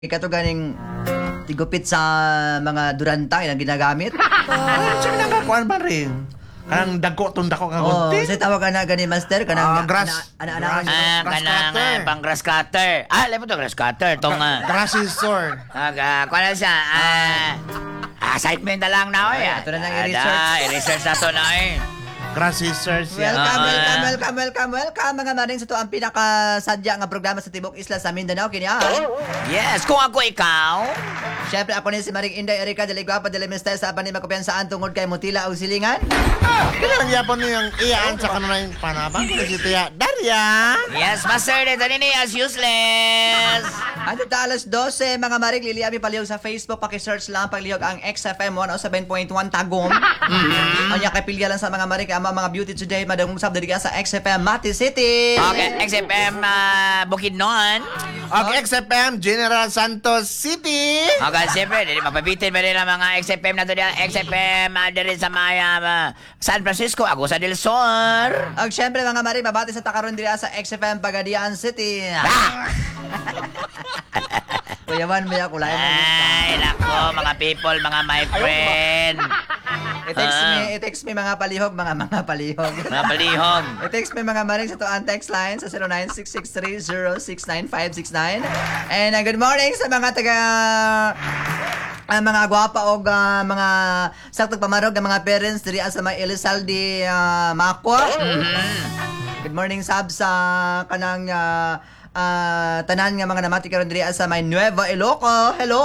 Ikato ganing tigupit sa mga durantay na ginagamit. Sige na nga, kuhan ba rin? Kanang dako, tundako ka Oh, gunting. sa tawag ka na ganin master kanang grass. ana-ana. Grass Kanang cutter. pang grass cutter. Alam mo to, grass cutter. Itong, Grass scissor. kuha na siya. Assignment na lang na, oy. Ito na lang i-research. I-research na to na, oy. Grass scissor siya. Welcome mga maring sa to ang pinakasadya nga programa sa Tibok Isla sa Mindanao kini. Yes, kung ako ikaw. Syempre ako ni si Maring Inday Erika dili gwapa dili mister sa apan ni makupiyansaan tungod kay mutila og silingan. Kailangan yapon niyang iyaan sa kanunay panabang. Kasi tiya, Daria! Yes, master, ito nini as useless. Ano ta alas 12 mga maring liliami palihog sa Facebook paki-search lang paglihog ang XFM 107.1 Tagum. Anya kay pilya lang sa mga maring mga beauty today madagong sab diri sa XFM Mati City. Okay, XFM Bukidnon. Okay, XFM General Santos City! Okay, siyempre, mapabitin ba rin ang mga XFM na to diyan? XFM diri sa Maya, San Francisco, Agusa del Sur. Ag syempre mga maring mabati sa takaron diri sa XFM Pagadian City. Kuyawan mo ya kulay mo. Ay, nako, mga people, mga my friend. I-text me mga palihog, mga palihog. Mga palihog. I-text me mga maring sa to ang text line sa 096630695969. And good morning sa mga taga mga gwapa o mga saktong pamarog ng mga parents diri sa may Elizalde Mako. Good morning sab sa kanang tanan nga mga namati karon diri sa may Nueva Iloco. Hello.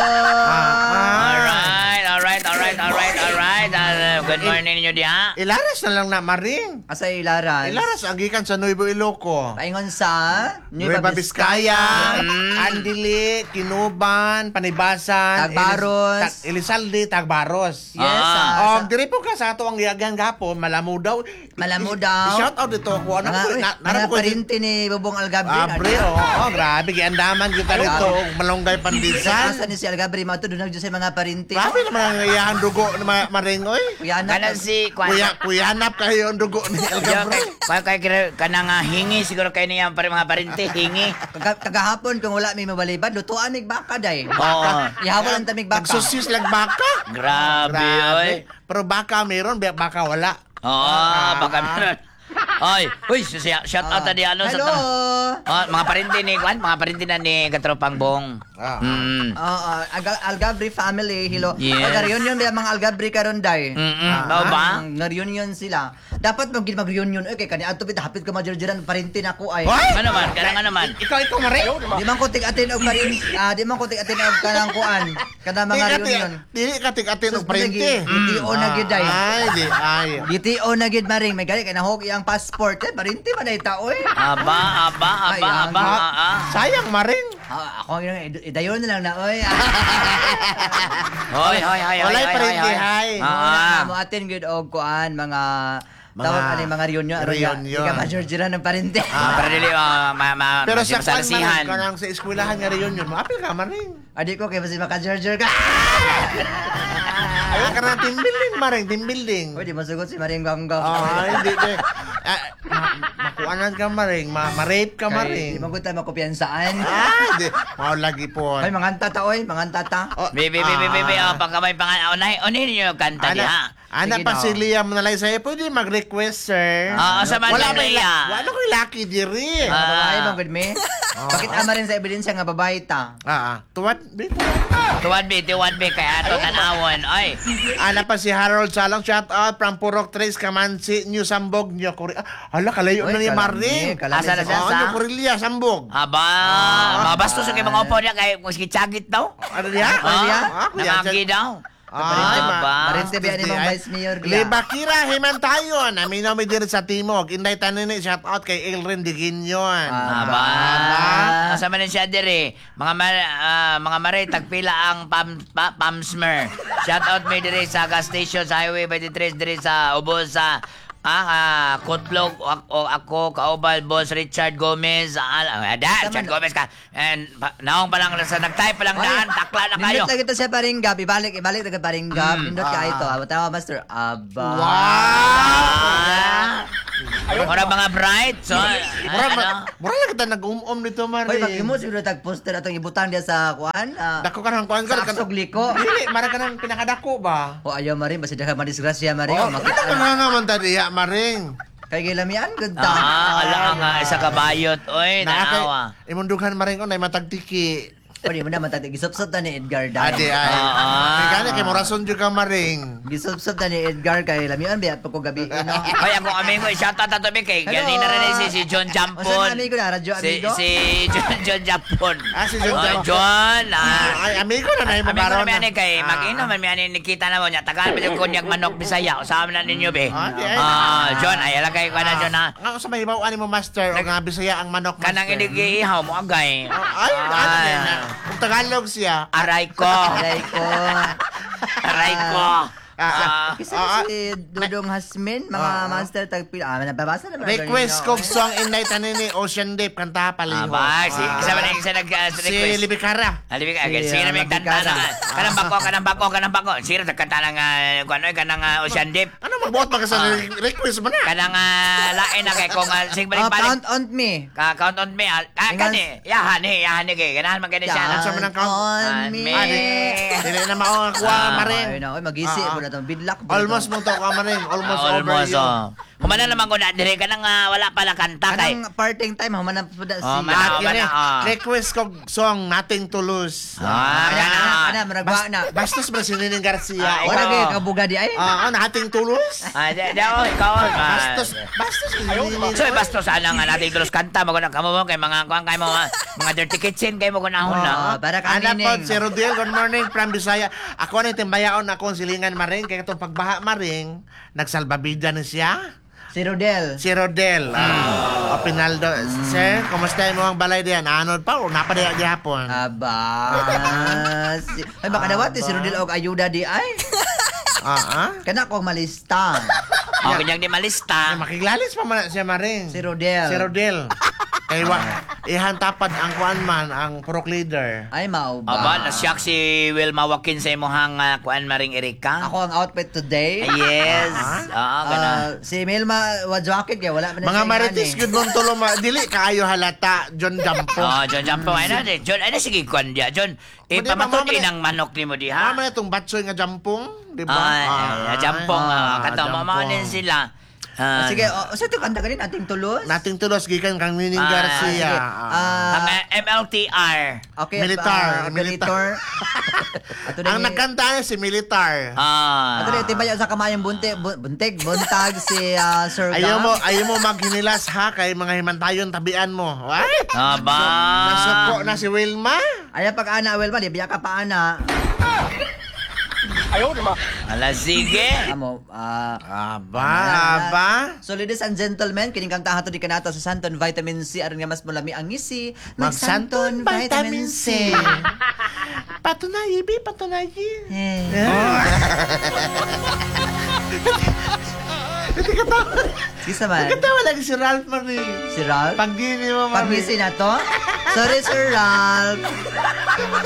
Alright. Good morning ninyo diha. Ilaras na lang na, Maring. Asa Ilaras? Ilaras ang gikan sa Nuevo Iloco. Paingon sa Nueva Vizcaya, Andili, Kinuban, Panibasan, Tagbaros. Elizalde, Tagbaros. Yes. Diri po ka sa ato ang yagang gapon, malamu daw. Malamu daw. Shout out dito ko. Ano ko? Mga parinti ni Bubong Algabri. Abre, grabe. Giandaman kita rito. Malunggay pandisan. Asa ni si Algabri mo ito, doon sa mga parinti. Grabe naman ang iyahan dugo na Maring, oy. Kanan si Kuyanap kayo ang dugo ni Algabri. Kanang hingi siguro kayo niya mga parinti, hingi. Kagahapon kung wala may mabalibad, lutuan mig baka day. Oo. Ihawal ang tamig baka. Nagsusis lang baka. Grabe, oy. Pero baka meron, baka wala. Oo, baka meron. Oy, shout out na di ano sa Hello. mga parinti ni mga parinti na ni Katropang Bong. Algabri family, hello. Yes. Nag-reunion ba mga Algabri karon day? Bao ba? Nag-reunion sila. Dapat mag-reunion okay kani adto bit hapit ka majerjeran parinti nako ay. Ano man, kanang naman. Ikaw, Maring. Di man ko tig-atin og kanang kuan. Kada mga reunion. Dili ka tig-atin og prente. Gitio na gid day. Ay. Gitio na gid maring may gali kay nahog iyang passport parinti man ay taoy. Aba. Sayang, Maring. Ako nga idayon na lang na oy. Hoy. Walay prente, hay. Mo atin gid og kuan mga tawag ani mga reunion Reunion. Di ka majerjeran ng parinti. Para dili Pero sa salasihan. kanang sa eskwelahan nga reunion, maapil ka, Maring. Adi ko kay basi maka-jerjer ka. Ayaw ka na team building, Maring, team building. Oy, di masugot si Maring Gangga. Hindi. Makuanan ka, Maring. Ma-rape ka, Maring. Di man gud ta makupiyansaan. Hindi. Mao lagi po. Ay, manganta ta oy, manganta ta. Bibi, pagkamay pangalan. Unay niyo kanta diha. Ana Sige pa na. si Liam na lang sa'yo, pwede mag-request, sir. Sa man Wala ni Leia. Wala ko lucky diri. Babae mo gud me. Bakit ama rin sa ebidensya nga babae ta? Tuwad, bito. Tuwan bi kay ato tanawon. Ay. Ana pa si Harold Salong, shout out from Purok Tres, Kamansi, New Sambog, New Korea. Hala, kalayo na ni Maring. Asa na siya sa? New Korea, Sambog. Aba, mabastos kay mga upo niya kay muski chagit daw. Ano niya? Namagi daw. Parinti ba ni mong Vice Mayor Gla? Libakira, himantayon. Aminaw mi diri sa Timog. Inday tanin ni shout out kay Elrin Diginyon. Aba. Asa man siya diri. Mga mare tagpila ang Pamsmer. Shout out mi diri sa gas station sa Highway 23 diri sa Ubos sa Kutlog ako kaubal boss Richard Gomez Richard Gomez ka and naong pa lang sa nagtype pa lang daan takla na kayo. Nindot lagi to siya paringgab, ibalik taga paringgab. Nindot ka ito. Tawa master. Aba. Wow! Mura mga bright. So, Mura lang kita nag-um-um dito, Hoy, Maring. mag-imo siguro tag-poster atong ibutang dia sa kuan. Dako ka ng kuan ka. Sa aksog liko. Dili, mara ka ng pinakadako ba? O ayaw marin, basi daghang madisgrasya marin. Oh, kita ka nga man tadiya, Maring. Kay gilamian good ta. ala nga isa ka bayot. Oy, naawa. Imong dughan, Maring, ko na matagtiki. Pwede mo na matati gisopsop ta ni Edgar dai. Adi ay. Kaya kay morason jud ka, Maring. Gisopsop ta ni Edgar kay lamian biya pa ko gabi no. Hoy, ako amigo, shout out ato kay ganina rin si John Osa Jampon. amigo na radyo amigo. Si John Jampon. Si John Jampon. John. Ay, amigo na na mo Amigo karon. na may kay mag-inom man may nikita na mo niya. Tagaan pa yung kunyag manok Bisaya. Usama na ninyo be. John, ay alagay ko na John ha. Nga sa mahibaw ani mo, master, o nga Bisaya ang manok, master. Kanang inigiihaw mo agay. Ay, ano na. Kung Tagalog siya. Aray ko. Aray ko. Aray ko. Kasi si Dudong Hasmin, mga master tagpil. Nababasa na ba? Request kog song in night ani ni Ocean Deep kanta paliho. Si kasama na isa nag-request. Si Libikara. Halibig Si, sige na may kanta Mabigara. na. Kanang bako. Sino nagkanta ng kuno kanang Ocean Deep. Ano magbuot pa ka sa request mo na? Kanang lain na kay kung sing balik Count on me. Count on me. Kani. Yahan kay ganahan man kani siya. Sa manang count on me. Dili na mao kuha, Maring. Ayun na, mag-isi po na itong bidlak. Almost mo to ka, Maring. Almost over you. Kumana naman ko na dire kanang wala pala kanta kay. Kanang parting time, humanap po na si... Request kog song Nothing to Lose. Ana, maragwa na. Bastos ba si Nining Garcia? Wala kayo kabuga di ay. Nothing to Lose? Ikaw. Bastos si Nining. So basto sana nga natin tulos kanta mo na kamo kay mga kuan kay mga dirty kitchen kay mo kunahon na. Para Anak po, kanining. si Rodel, good morning from Bisaya. Ako na timbayaon akong silingan, Maring. Kaya itong pagbaha, Maring, nagsalbabida na siya. Si Rodel. Si Rodel. O Pinaldo. Sir, kumusta mo ang balay diyan? Anod pa o napadaya gihapon? Aba. Ay, baka dawat si Rodel og ayuda di ay. Kana ko malista. O kanyang di malista. Makiglalis pa man siya, Maring. Si Rodel. Si Rodel. Kaya ihan tapad ang kuan man, ang prok leader. Ay, mao ba? Aba, nasyak si Wilma Wakin sa imong kuan maring Erika. Ako ang outfit today. Yes. Ganun. Si Milma Wadjakit kaya wala man Mga marites, good mong tulo, dili kaayo halata, John Dampo. John Jampo. Ay na, John, sige kuan dia. John, pamatod ang manok ni mo di ha. Mama na itong batsoy nga jampong, di ba? Jampong. Kata mo din sila. Sige, sa ito kanta ka rin ating tulos? Nating tulos, gikan kang Nining Garcia. Ang MLTR. Okay, Militar. Militar. Ang nagkanta niya si Militar. Ato rin, tibaya sa kamayang buntig, buntag si Sir Ayaw mo maghinilas ha, kay mga himantayon tabian mo. Ay! Aba. Nasuko na si Wilma. Ayaw pag-ana, Wilma, di biya ka pa ana. Ala, sige. Amo, Aba. So ladies and gentlemen, kining kang tahato di kanato sa Santon Vitamin C aron nga mas mulami ang ngisi. Mag-Santon Vitamin C. Patunay, Ibi, patunay. Hindi ka tawa. Kisa man. Hindi ka tawa lagi si Ralph Marie. Si Ralph? Pag di mo, Marie. Pag-ngisi na to? Sorry, Sir Ralph.